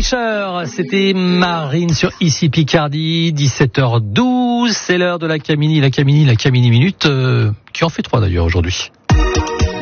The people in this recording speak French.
Fischer, c'était Marine sur Ici Picardie, 17h12, c'est l'heure de la Camini Minute, qui en fait 3 d'ailleurs aujourd'hui.